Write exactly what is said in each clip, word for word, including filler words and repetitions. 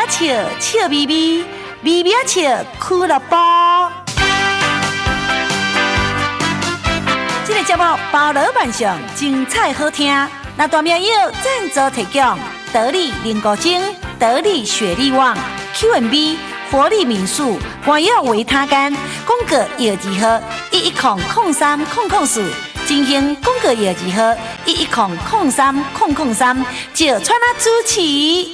笑笑咪咪，咪咪笑俱乐部。这个节目包罗万象，精彩好听。那大名友赞助提供：得力灵果精、得力雪力旺、Q and B、活力民宿、关药维他干、宫格药剂盒一一空空三空空四。进行广告业绩号一一空空三空空三，就川啊主持。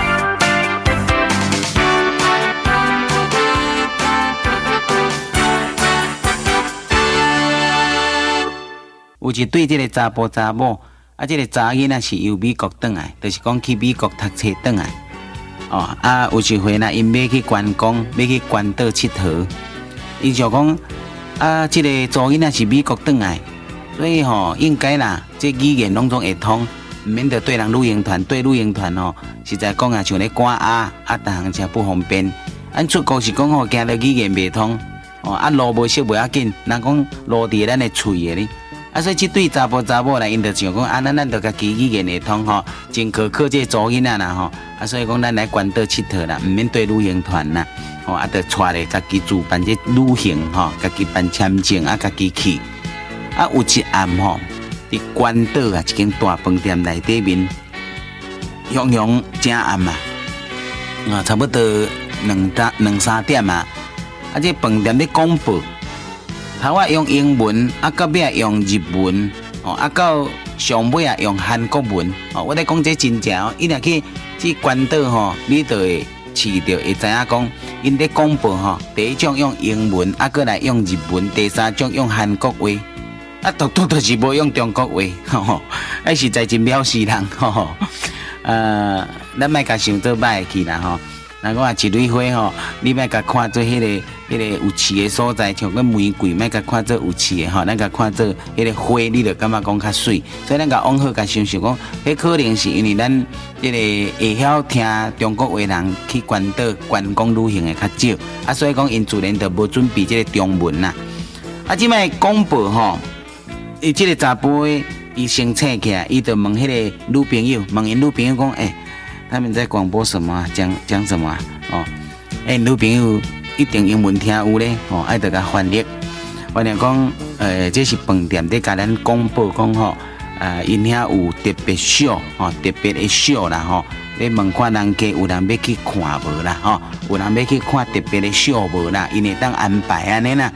有一对这个查甫查某，啊，这个查囡仔是由美国转来，就是讲去美国读册转来。哦，啊，有一回呢，因要去关公，要去关岛佚佗，伊就讲啊，这个查囡仔是美国转来。所以吼、哦，应该啦，这语言拢总会通，唔免得对人旅行团对旅行团吼，实在讲啊，像咧赶鸭啊，逐项真不方便。咱出国是讲吼，惊到语言袂通，哦啊路无熟袂要紧，人讲路伫咱的喙的哩。啊，所以这对查甫查某啦，因着想讲啊，咱咱着家己语言会通吼，真靠靠这查囡仔啦吼。啊，所以讲咱来关岛佚佗啦，唔免对旅行团啦，吼啊，着带咧家己主办这旅行吼，家己办签证啊，家己去。啊，有一暗吼，伫关岛啊，一间大饭店内底面，洋洋正暗啊，啊，差不多两三两三点啊。啊，这饭店咧广播，头啊用英文，啊到尾啊用日文，哦，啊到上尾啊用韩国文。哦，我咧讲这真正哦，伊若去去关岛吼，你就会试着会知影讲，因咧广播吼，第一种用英文，啊过来用日文，第三种用韩国话。啊，独独就是无用中国话，吼吼，啊实在真藐视人，吼吼。呃，咱莫甲想做歹去啦，吼。若讲啊一蕊花吼，你莫甲看做迄、那个、迄、那个有刺的所在，像个玫瑰，莫甲看做有刺的吼，咱甲看做迄个花，你就感觉讲较水。所以咱甲往好甲想想讲，迄可能是因为咱迄个会晓听中国话人去关岛观光旅行的较少，啊，所以讲因自然就无准备即个中文啦。啊，即摆广播吼。伊即个查甫的，伊先醒起来，伊就问迄个女朋友，问因女朋友讲：“诶、欸，他们在广播什么啊？讲讲什么啊？”哦，诶、欸，女朋友一定英文听有咧，哦，爱得甲翻译。翻译讲：“呃，这是饭店在甲咱广播讲吼，呃，因遐有特别秀，哦，特别的秀啦，吼、哦。咧问看人家有人要去看无啦，吼、哦，有人要去看特别的秀无啦，因会当安排安尼啦。”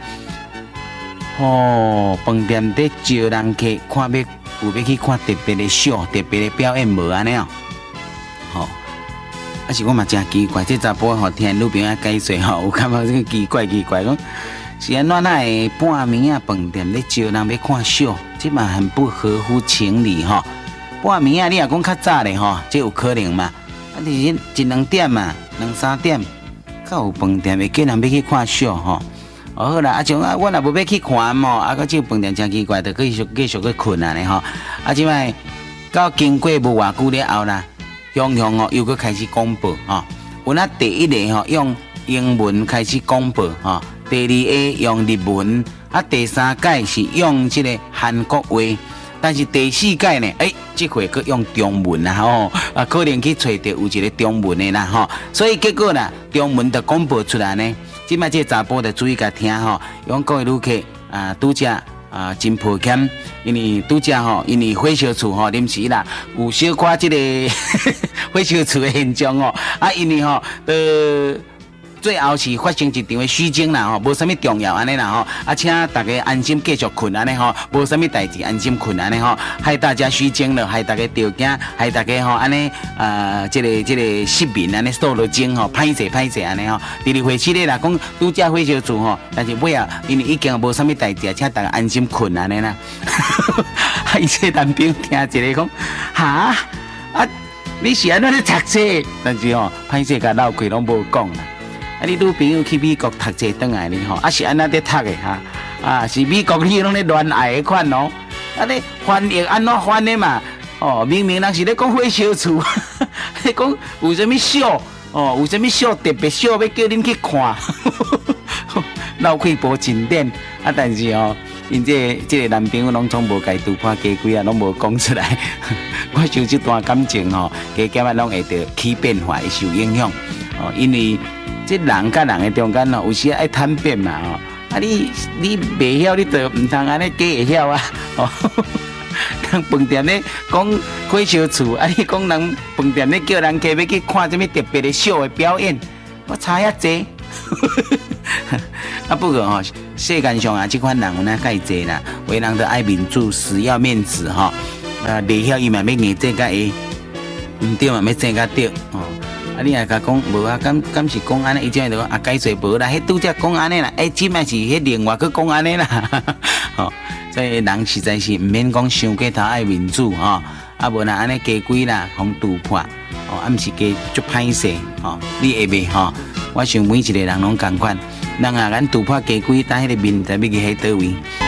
哦，饭店在招人客看要有要去看特别的秀、特别的表演无安尼哦。吼、哦，啊是我嘛真奇怪，这查甫吼听女朋友解说吼，有感觉这个奇怪奇怪讲，是安怎那会半暝啊饭店咧招人要看秀，这嘛很不合乎情理吼、哦。半暝啊，你若讲较早咧吼，这有可能嘛？啊，你一两点嘛，两三点，较有饭店会叫人要去看秀吼。哦哦好啦，啊像啊，我若无要去看嘛，啊，个这饭店真奇怪，就继续继续去困啊咧吼。啊，即摆到经过无偌久了后啦，雄雄哦又搁开始广播吼。有那第一个吼用英文开始广播吼，第二个用日文，啊第三届是用即个韩国话，但是第四届呢，诶，这回搁用中文啦吼，啊可能去找着有一个中文的啦吼，所以结果啦，中文就广播出来呢。即摆这查甫着注意甲听吼，用各位旅客啊，拄则啊真抱歉，因为拄则吼，因为火烧厝吼临时啦有小可即、這个火烧厝的现象哦，啊因为吼，呃最后是发生一场的虚惊啦吼，无啥物重要安尼啦吼，啊请大家安心继续困安尼吼，无啥物代志安心困安尼吼，害大家虚惊了，害大家着惊，害大家吼安尼啊，即、這个即、這个失眠安尼受了惊吼，歹势歹势安尼吼，第二回事咧啦，讲拄则火烧厝吼，但是尾啊，因为已经无啥物代志，请大家安心困安尼啦。啊，伊这男朋友听一个讲，哈啊，你是安怎咧读册？但是吼，歹势甲闹开拢无讲啦。啊！你女朋友去美国读册转来呢吼，啊是安怎在读的哈？啊是美国语拢咧恋爱的款哦，啊咧翻译安怎翻的嘛？哦，明明人是咧讲火烧厝，咧讲有啥物秀哦，有啥物秀特别秀要叫恁去看，闹开无进展啊！但是哦， 因这个、这个男朋友拢总无家突破家规啊，拢无讲出来。我想这段感情吼，加减啊拢会得起变化，会受影响。哦，因为这人甲人的中间哦，有时爱坦白嘛哦。啊你你袂晓，你就唔通安尼假会晓啊。哦，人饭店咧讲火烧厝，啊你讲人饭店咧叫人客要去看什么特别的秀的表演，我差遐济。啊，不过吼、哦，世间上啊，这款人有哪介济啦？为人都爱民主，死要面子吼、哦。啊，袂晓伊嘛要硬正甲会，唔对嘛要正甲对哦。啊，你也甲讲无啊？敢敢是讲安尼？伊只会就讲啊，解释无啦，迄拄则讲安尼啦，哎，即摆是迄另外去讲安尼啦。吼，所以人实在是唔免讲伤过头爱民主吼。啊，无若安尼家规啦，互突破，哦，啊，毋是加足歹势吼，你会袂吼？我想每一个人拢共款，人啊，咱突破家规，但迄个面在要去喺倒位。